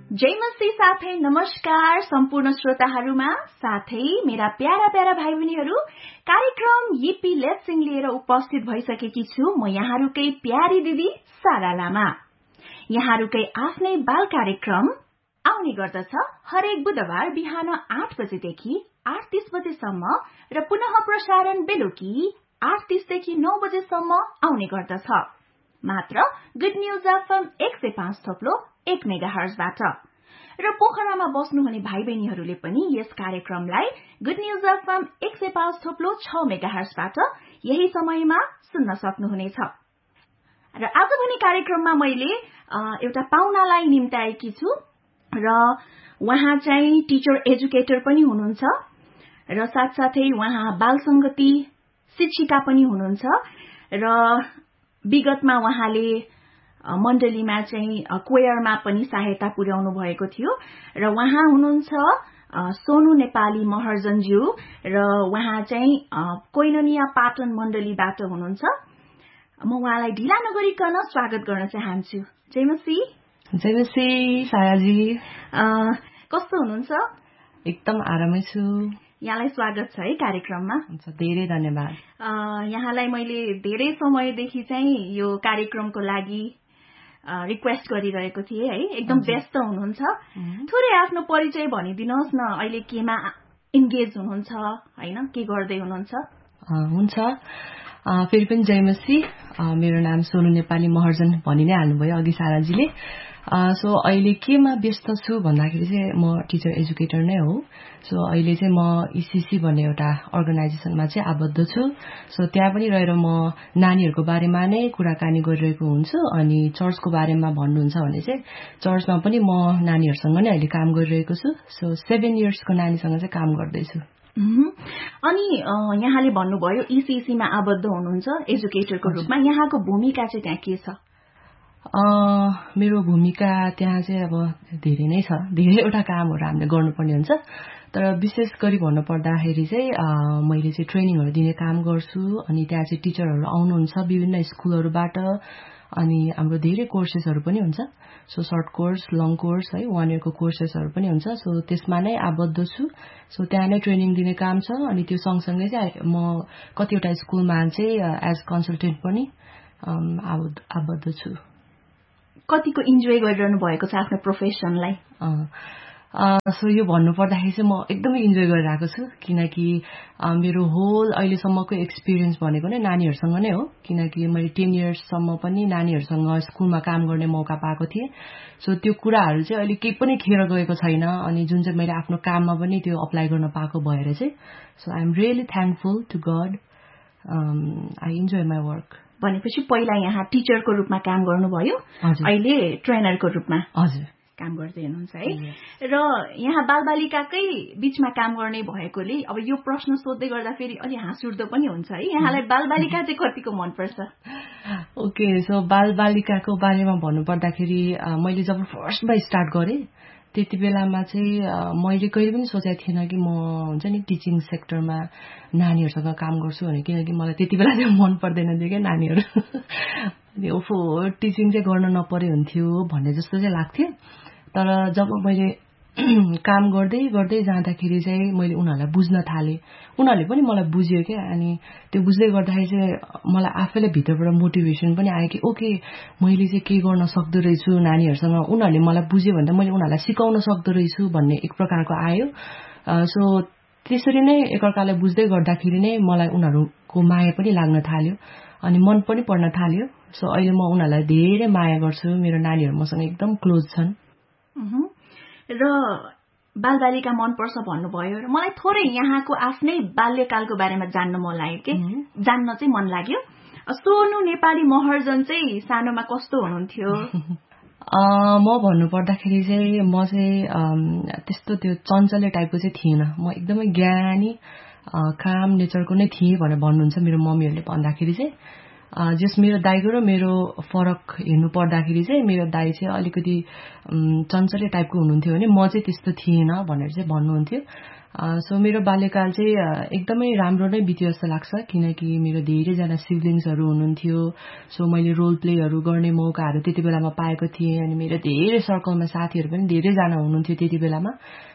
जयमसी साथै नमस्कार सम्पूर्ण श्रोताहरूमा साथै मेरा प्यारा प्यारा भाइ बहिनीहरू कार्यक्रम yippee let's sing लिएर उपस्थित भइसकेकी छु म यहाँहरूकै प्यारी दिदी सारा लामा। यहाँहरूकै आफ्नै बाल कार्यक्रम आउने गर्दछ हरेक बुधबार बिहान 8 बजेदेखि 8:30 बजेसम्म र पुनः प्रसारण बेलुकी 8:30 देखि 9 बजेसम्म आउने गर्दछ। मात्र गुड न्यूज एफएम 105 थोप्लो 1 मेगाहर्जबाट र पोखरामा बस्नुहुने भाइ बहिनीहरूले पनि यस कार्यक्रमलाई गुड न्यूज एफएम 105 थोप्लो 6 मेगाहर्जबाट यही समयमा सुन्न सक्नुहुनेछ। र आज भने कार्यक्रममा मैले एउटा पाहुनालाई निम्ताएकी छु र उहाँ चाहिँ टिचर एजुकेटर पनि हुनुहुन्छ र साथसाथै उहाँ बाल संगति शिक्षिका पनि हुनुहुन्छ र विगतमा उहाँले मण्डलीमा चाहिँ क्वेयरमा पनि सहायता पुर्याउनु भएको थियो र उहाँ हुनुहुन्छ सोनु नेपाली महर्जनज्यू र उहाँ चाहिँ कोइनोनिया पाटन मण्डलीबाट हुनुहुन्छ। म उहाँलाई ढिला नगरिकन स्वागत गर्न चाहन्छु। जयमसी। जयमसी साराजी। कस्तो हुनुहुन्छ? एकदम आरामै छु। यहाँलाई स्वागत छ है कार्यक्रममा। धेरै धन्यवाद। यहाँलाई मैले धेरै समयदेखि चाहिँ यो कार्यक्रमको लागि रिक्वेस्ट गरिरहेको थिएँ है। एकदम व्यस्त हुनुहुन्छ। थोरै आफ्नो परिचय भनिदिनुहोस् न, अहिले केमा इन्गेज हुनुहुन्छ हैन, के गर्दै हुनुहुन्छ? हुन्छ। फेरि पनि जयमसी। मेरो नाम सोनु नेपाली महर्जन भनि नै हाल्नुभयो अघि साराजीले। सो अहिले केमा व्यस्त छु भन्दाखेरि चाहिँ म टिचर एजुकेटर नै हो। सो अहिले चाहिँ म इसिसी भन्ने एउटा अर्गनाइजेसनमा चाहिँ आबद्ध छु। सो त्यहाँ पनि रहेर म नानीहरूको बारेमा नै कुराकानी गरिरहेको हुन्छु अनि चर्चको बारेमा भन्नुहुन्छ भने चाहिँ चर्चमा पनि म नानीहरूसँग नै अहिले काम गरिरहेको छु। सो 7 इयर्सको नानीसँग चाहिँ काम गर्दैछु। अनि यहाँले भन्नुभयो इसिसीमा आबद्ध हुनुहुन्छ एजुकेटरको रूपमा, यहाँको भूमिका चाहिँ त्यहाँ के छ? मेरो भूमिका त्यहाँ चाहिँ अब धेरै नै छ, धेरैवटा कामहरू हामीले गर्नुपर्ने हुन्छ। तर विशेष गरी भन्नुपर्दाखेरि चाहिँ मैले चाहिँ ट्रेनिङहरू दिने काम गर्छु अनि त्यहाँ चाहिँ टिचरहरू आउनुहुन्छ विभिन्न स्कुलहरूबाट अनि हाम्रो धेरै कोर्सेसहरू पनि हुन्छ। So short course, long course है, 1 इयरको कोर्सेसहरू पनि हुन्छ। सो त्यसमा नै आबद्ध छु। सो त्यहाँ नै ट्रेनिङ दिने काम छ अनि त्यो सँगसँगै चाहिँ म कतिवटा स्कुलमा चाहिँ एज कन्सल्टेन्ट पनि आबद्ध छु। कतिको इन्जोय गरिरहनु भएको छ आफ्नो प्रोफेसनलाई? सो यो भन्नुपर्दाखेरि चाहिँ म एकदमै इन्जोय गरिरहेको छु किनकि मेरो होल अहिलेसम्मको एक्सपिरियन्स भनेको नै नानीहरूसँग नै हो। किनकि मैले 10 इयर्ससम्म पनि नानीहरूसँग स्कुलमा काम गर्ने मौका पाएको थिएँ। सो त्यो कुराहरू चाहिँ अहिले केही पनि खेर गएको छैन अनि जुन चाहिँ मैले आफ्नो काममा पनि त्यो अप्लाई गर्न पाएको भएर चाहिँ so I am really thankful to God. I enjoy my work. भनेपछि पहिला यहाँ टिचरको रूपमा काम गर्नुभयो, अहिले ट्रेनरको रूपमा हजुर काम गर्दै हुनुहुन्छ है। र यहाँ बालबालिकाकै बीचमा काम गर्ने भएकोले अब यो प्रश्न सोध्दै गर्दा फेरि अलि हाँस उठ्दो पनि हुन्छ है। यहाँलाई बालबालिका चाहिँ कतिको मनपर्छ? ओके, सो बालबालिकाको बारेमा भन्नुपर्दाखेरि मैले जब फर्स्टमा स्टार्ट गरेँ त्यति बेलामा चाहिँ मैले कहिले पनि सोचेको थिएन कि म हुन्छ नि टिचिङ सेक्टरमा नानीहरूसँग काम गर्छु भने, किनकि मलाई त्यति बेला चाहिँ मन पर्दैन थियो क्या नानीहरू। ओफो टिचिङ चाहिँ गर्न नपरे हुन्थ्यो भन्ने जस्तो चाहिँ लाग्थ्यो। तर जब मैले काम गर्दै गर्दै जाँदाखेरि चाहिँ मैले उनीहरूलाई बुझ्न थालेँ, उनीहरूले पनि मलाई बुझ्यो क्या। अनि त्यो बुझ्दै गर्दाखेरि चाहिँ मलाई आफैलाई भित्रबाट मोटिभेसन पनि आयो कि ओके मैले चाहिँ के गर्न सक्दो रहेछु नानीहरूसँग, उनीहरूले मलाई बुझ्यो भने त मैले उनीहरूलाई सिकाउन सक्दो रहेछु भन्ने एक प्रकारको आयो। सो त्यसरी नै एकअर्कालाई बुझ्दै गर्दाखेरि नै मलाई उनीहरूको माया पनि लाग्न थाल्यो अनि मन पनि पर्न थाल्यो। सो अहिले म उनीहरूलाई धेरै माया गर्छु, मेरो नानीहरू मसँग एकदम क्लोज छन्। र बालबालिका मनपर्छ भन्नुभयो र मलाई थोरै यहाँको आफ्नै बाल्यकालको बारेमा जान्न मन लाग्यो कि जान्न चाहिँ मन लाग्यो। सोनु नेपाली महर्जन चाहिँ सानोमा कस्तो हुनुहुन्थ्यो? म भन्नुपर्दाखेरि चाहिँ म चाहिँ त्यस्तो त्यो चञ्चले टाइपको चाहिँ थिइनँ। म एकदमै ज्ञानी काम नेचरको नै थिएँ भनेर भन्नुहुन्छ मेरो मम्मीहरूले भन्दाखेरि चाहिँ। जस मेरो दाइको र मेरो फरक हेर्नु पर्दाखेरि चाहिँ मेरो दाइ चाहिँ अलिकति चञ्चले टाइपको हुनुहुन्थ्यो भने म चाहिँ त्यस्तो थिएन भनेर चाहिँ भन्नुहुन्थ्यो। सो मेरो बाल्यकाल चाहिँ एकदमै राम्रो नै बित्यो जस्तो लाग्छ, किनकि मेरो धेरैजना सिब्लिङ्सहरू हुनुहुन्थ्यो। सो मैले रोल प्लेहरू गर्ने मौकाहरू त्यति बेलामा पाएको थिएँ, अनि मेरो धेरै सर्कलमा साथीहरू पनि धेरैजना हुनुहुन्थ्यो त्यति बेलामा।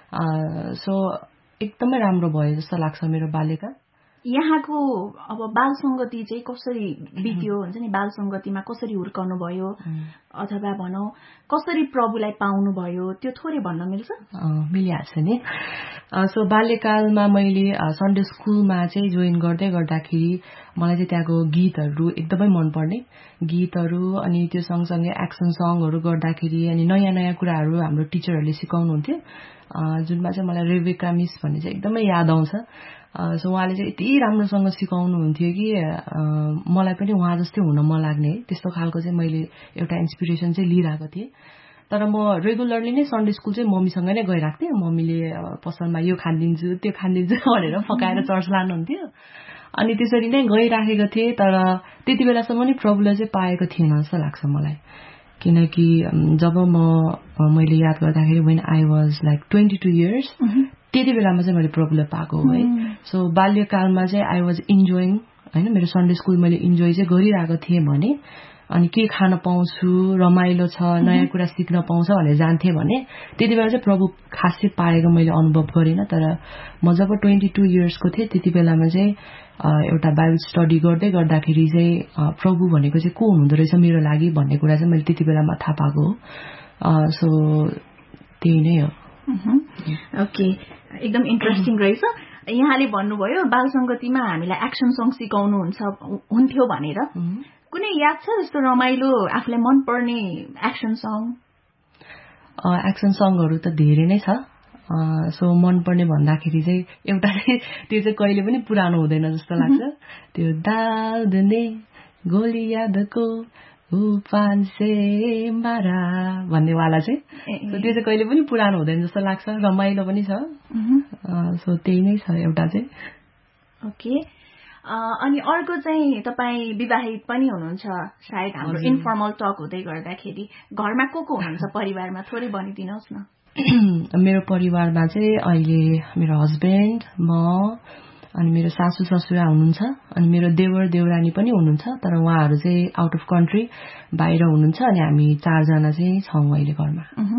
सो एकदमै राम्रो भयो जस्तो लाग्छ मेरो बाल्यकाल। यहाँको अब बाल संगति चाहिँ कसरी बित्यो हुन्छ नि, बाल संगतिमा कसरी हुर्काउनु भयो अथवा भनौँ कसरी प्रभुलाई पाउनु भयो, त्यो थोरै भन्न मिल्छ? मिलिहाल्छ नि। सो बाल्यकालमा मैले सन्डे स्कुलमा चाहिँ जोइन गर्दै गर्दाखेरि मलाई चाहिँ त्यहाँको गीतहरू एकदमै मनपर्ने, गीतहरू अनि त्यो सँगसँगै एक्सन सङहरू गर्दाखेरि अनि नयाँ नयाँ कुराहरू हाम्रो टिचरहरूले सिकाउनुहुन्थ्यो, जुनमा चाहिँ मलाई रेबेका मिस भन्ने चाहिँ एकदमै याद आउँछ। सो उहाँले चाहिँ यति राम्रोसँग सिकाउनुहुन्थ्यो कि मलाई पनि उहाँ जस्तै हुन मन लाग्ने, त्यस्तो खालको चाहिँ मैले एउटा इन्सपिरेसन चाहिँ लिइरहेको थिएँ। तर म रेगुलरली नै सन्डे स्कुल चाहिँ मम्मीसँग नै गइरहेको थिएँ। मम्मीले पसलमा यो खानिदिन्छु त्यो खानिदिन्छु भनेर पकाएर चर्च लानुहुन्थ्यो, अनि त्यसरी नै गइराखेको थिएँ। तर त्यति बेलासम्म नि प्रभुलाई चाहिँ पाएको थिएन जस्तो लाग्छ मलाई, किनकि जब मैले याद गर्दाखेरि when I was like 22 years त्यति बेलामा चाहिँ मैले प्रभुलाई पाएको हो है। सो बाल्यकालमा चाहिँ आई वाज इन्जोइङ होइन, मेरो सन्डे स्कुल मैले इन्जोय चाहिँ गरिरहेको थिएँ भने, अनि के खान पाउँछु, रमाइलो छ, नयाँ कुरा सिक्न पाउँछ भनेर जान्थेँ भने त्यति बेला चाहिँ प्रभु खासै पाएको मैले अनुभव गरिनँ। तर म जब 22 इयर्सको थिएँ त्यति बेलामा चाहिँ एउटा बाइबल स्टडी गर्दै गर्दाखेरि चाहिँ प्रभु भनेको चाहिँ को हुनुहुँदो रहेछ मेरो लागि भन्ने कुरा चाहिँ मैले त्यति बेलामा थाहा पाएको हो। सो त्यही नै हो। ओके, एकदम इन्ट्रेस्टिङ रहेछ। यहाँले भन्नुभयो बाल संगतिमा हामीलाई एक्सन सङ हुन्थ्यो भनेर, कुनै याद छ जस्तो रमाइलो आफूलाई मनपर्ने एक्सन सङ? एक्सन सङहरू त धेरै नै छ। सो मनपर्ने भन्दाखेरि चाहिँ एउटा चाहिँ त्यो चाहिँ कहिले पनि पुरानो हुँदैन जस्तो लाग्छ, त्यो दाल दुने गोलियादको उपान से मारा भन्नेवाला चाहिँ, त्यो चाहिँ कहिले पनि पुरानो हुँदैन जस्तो लाग्छ, रमाइलो पनि छ। सो त्यही नै छ एउटा चाहिँ। ओके, अनि अर्को चाहिँ तपाईँ विवाहित पनि हुनुहुन्छ सायद, हाम्रो इन्फर्मल टक हुँदै गर्दाखेरि घरमा को हुनुहुन्छ परिवारमा, थोरै भनिदिनुहोस् न। मेरो परिवारमा चाहिँ अहिले मेरो हस्बेन्ड, म, अनि मेरो सासू ससुरा हुनुहुन्छ, अनि मेरो देवर देवरानी पनि हुनुहुन्छ, तर उहाँहरू चाहिँ आउट अफ कन्ट्री बाहिर हुनुहुन्छ, अनि हामी 4 जना चाहिँ छौँ अहिले घरमा।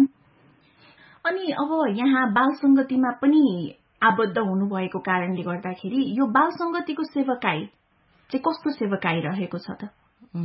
अनि अब यहाँ बाल संगतिमा पनि आबद्ध हुनुभएको कारणले गर्दाखेरि यो बाल संगतिको सेवकाई चाहिँ कस्तो सेवकाई रहेको छ त?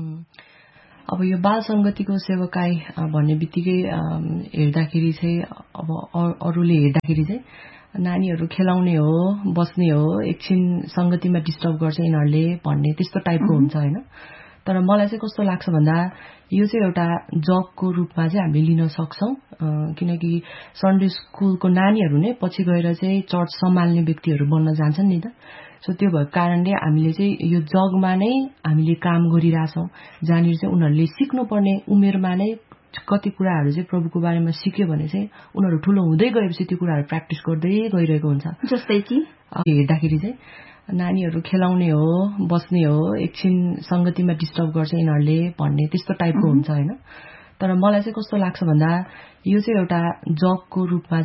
अब यो बाल संगतिको सेवकाई भन्ने बित्तिकै हेर्दाखेरि चाहिँ अब अरूले हेर्दाखेरि चाहिँ नानीहरू खेलाउने हो, बस्ने हो, एकछिन संगतिमा डिस्टर्ब गर्छ यिनीहरूले भन्ने त्यस्तो टाइपको हुन्छ होइन। तर मलाई चाहिँ कस्तो लाग्छ भन्दा यो चाहिँ एउटा जबको रूपमा चाहिँ हामीले लिन सक्छौँ, किनकि सन्डे स्कुलको नानीहरू नै पछि गएर चाहिँ चर्च सम्हाल्ने व्यक्तिहरू बन्न जान्छन् नि त। सो त्यो भएको कारणले हामीले चाहिँ यो जगमा नै हामीले काम गरिरहेछौँ, जहाँनिर चाहिँ उनीहरूले सिक्नुपर्ने उमेरमा नै कति कुराहरू चाहिँ प्रभुको बारेमा सिक्यो भने चाहिँ उनीहरू ठुलो हुँदै गएपछि त्यो कुराहरू प्र्याक्टिस गर्दै गइरहेको हुन्छ। जस्तै कि हेर्दाखेरि चाहिँ नानीहरू खेलाउने हो, बस्ने हो, एकछिन संगतिमा डिस्टर्ब गर्छ यिनीहरूले भन्ने त्यस्तो टाइपको हुन्छ होइन। तर मलाई चाहिँ कस्तो लाग्छ भन्दा यो चाहिँ एउटा जबको रूपमा